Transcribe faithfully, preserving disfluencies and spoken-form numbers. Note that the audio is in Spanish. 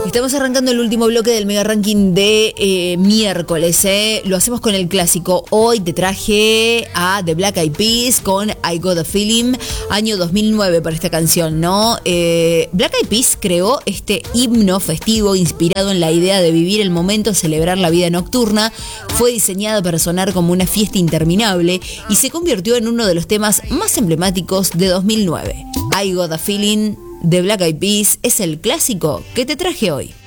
Estamos arrancando el último bloque del Mega Ranking de eh, miércoles, ¿eh? Lo hacemos con el clásico. Hoy te traje a The Black Eyed Peas con I Got a Feeling, año dos mil nueve para esta canción, ¿no? Eh, Black Eyed Peas creó este himno festivo inspirado en la idea de vivir el momento, celebrar la vida nocturna. Fue diseñado para sonar como una fiesta interminable y se convirtió en uno de los temas más emblemáticos de dos mil nueve. I Got a Feeling de Black Eyed Peas es el clásico que te traje hoy.